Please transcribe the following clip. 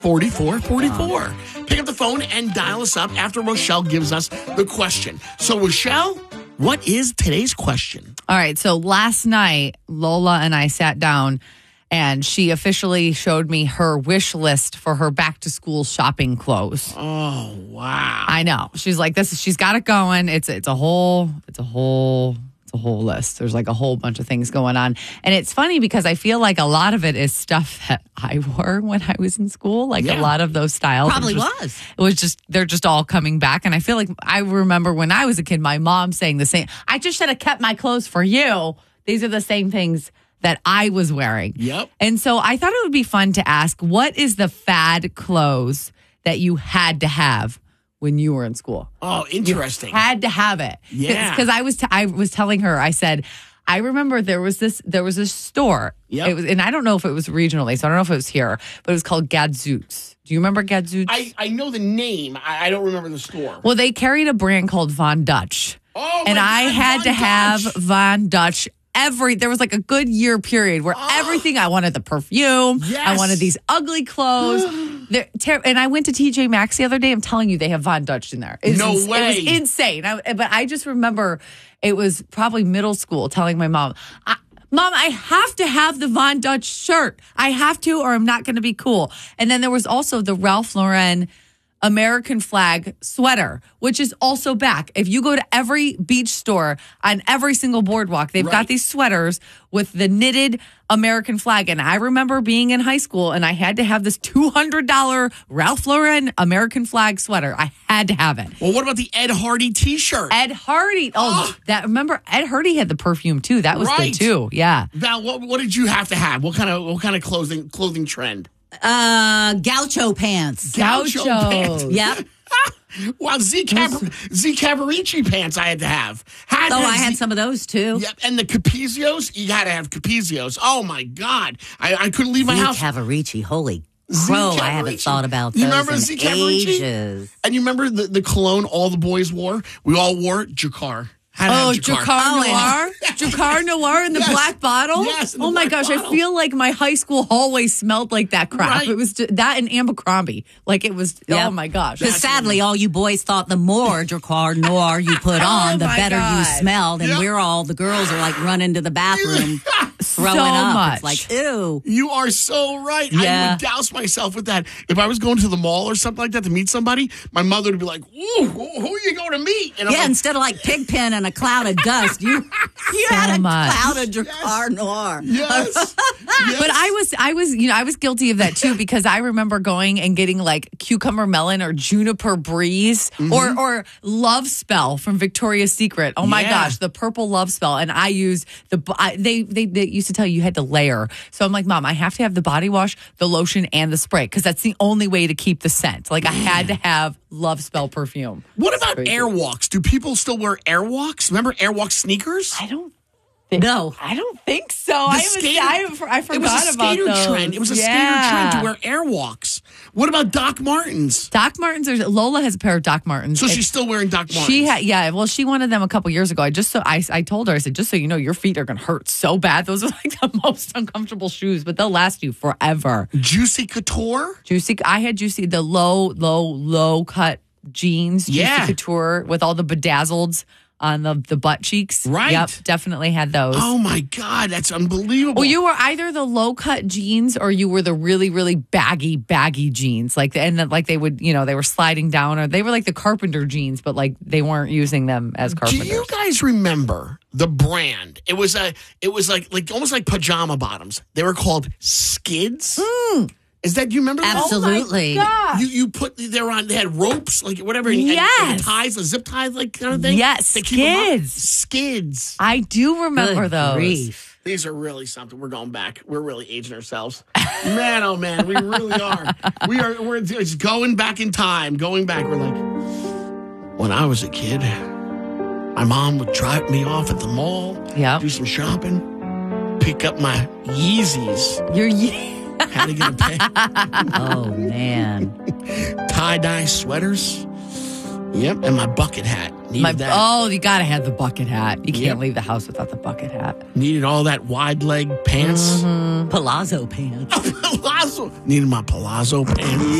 4444. Pick up the phone and dial us up after Rochelle gives us the question. So, Rochelle, what is today's question? All right. So last night, Lola and I sat down and she officially showed me her wish list for her back to school shopping clothes. Oh, wow. I know. She's like, she's got it going. It's a whole list. There's like a whole bunch of things going on. And it's funny because I feel like a lot of it is stuff that I wore when I was in school. Like a lot of those styles. Probably they're just all coming back. And I feel like I remember when I was a kid, my mom saying the same. I just should have kept my clothes for you. These are the same things that I was wearing. Yep. And so I thought it would be fun to ask, what is the fad clothes that you had to have when you were in school? Oh, interesting. You had to have it. Yeah. Because I was telling her, I said, I remember there was this store. Yep. It was, and I don't know if it was regionally, so I don't know if it was here, but it was called Gadzooks. Do you remember Gadzooks? I know the name. I don't remember the store. Well, they carried a brand called Von Dutch. Oh, and I had Von to have Dutch. Von Dutch. There was like a good year period where everything, I wanted the perfume. Yes. I wanted these ugly clothes. And I went to TJ Maxx the other day. I'm telling you, they have Von Dutch in there. No way. It was insane. But I just remember it was probably middle school telling my mom, Mom, I have to have the Von Dutch shirt. I have to, or I'm not going to be cool. And then there was also the Ralph Lauren American flag sweater, which is also back. If you go to every beach store on every single boardwalk, they've got these sweaters with the knitted American flag. And I remember being in high school and I had to have this $200 Ralph Lauren American flag sweater. I had to have it. Well, what about the Ed Hardy t-shirt? Ed Hardy. Remember Ed Hardy had the perfume too. That was good too. Yeah. Val, what did you have to have? What kind of clothing trend? Gaucho pants. Gaucho pants. Yep. Wow, Z Cavarici pants I had to have. I had some of those too. Yep, and the Capizios, you had to have Capizios. Oh my God, I couldn't leave my house. Cavarici, holy crow! I haven't thought about those. You remember Z Cavarici? Ages. And you remember the cologne all the boys wore? We all wore Jacquard. Jacquard Noir? Jacquard Noir in the black bottle? Yes. Oh my gosh, bottle. I feel like my high school hallway smelled like that crap. Right. It was that and Abercrombie. Like it was, oh my gosh. Because sadly, all you boys thought the more Jacquard Noir you put on, the better you smelled. And the girls are like running to the bathroom throwing up. Much. It's like, ew. You are so right. Yeah. I would douse myself with that. If I was going to the mall or something like that to meet somebody, my mother would be like, ooh, who are you going to meet? And I'm like, instead of like Pigpen and a cloud of dust, you had a cloud of Jacquard Noir. Yes. But I was guilty of that too because I remember going and getting like cucumber melon or juniper breeze or love spell from Victoria's Secret. Oh my gosh, the purple love spell. And I used they used to tell you had to layer. So I'm like, Mom, I have to have the body wash, the lotion, and the spray because that's the only way to keep the scent. Like I had to have love spell perfume. What about Airwalks? Do people still wear Airwalks? Remember Airwalk sneakers? I don't think so. I forgot it was a skater about those. trend. It was a skater trend to wear Airwalks. What about Doc Martens? Doc Martens. Lola has a pair of Doc Martens. So she's still wearing Doc Martens. She she wanted them a couple years ago. I told her, I said, just so you know, your feet are going to hurt so bad. Those are like the most uncomfortable shoes, but they'll last you forever. Juicy Couture? I had Juicy, the low cut jeans. Yeah. Juicy Couture with all the bedazzled on the butt cheeks. Right. Yep, definitely had those. Oh my God, that's unbelievable. Well, you were either the low cut jeans or you were the really, really baggy jeans. Like they would, they were sliding down, or they were like the carpenter jeans, but like they weren't using them as carpenters. Do you guys remember the brand? It was like almost like pajama bottoms. They were called Skids. Is that, do you remember that? Absolutely. Oh my gosh. You put, they had ropes, like whatever, and ties, the zip ties, like kind of thing. Yes, They keep 'em up. Skids. Skids. I do remember Good those. grief. These are really something. We're going back. We're really aging ourselves. Man, oh man, we really are. We're just going back in time. Going back. We're like, when I was a kid, my mom would drive me off at the mall, do some shopping, pick up my Yeezys. Had to get a pair. Oh, man. Tie-dye sweaters. Yep, and my bucket hat. Needed that. You got to have the bucket hat. You can't leave the house without the bucket hat. Needed all that wide leg pants. Palazzo pants. Palazzo. Needed my palazzo pants.